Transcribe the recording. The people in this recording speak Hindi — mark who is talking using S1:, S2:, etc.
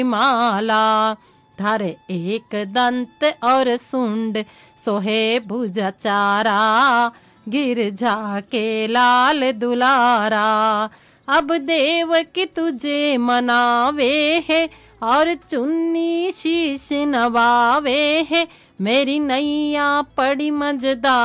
S1: माला। धर एक दंत और सुंड सोहे भुजा चारा, गिरजा के लाल दुलारा। अब देवकी तुझे मनावे है और चुन्नी शीश नवावे है, मेरी नैया पड़ी मजदार।